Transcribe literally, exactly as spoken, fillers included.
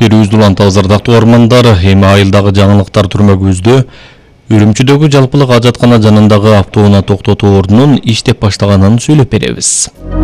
Берүүбүздү улантабыз ардактуу угармандар. Эми айылдагы жаңылыктар түрмөгүбүздө Үрүмчүдөгү жалпылык ажаткана жанындагы автоунаа токтотуу ордунун иштеп баштаганын сүйлөп беребиз.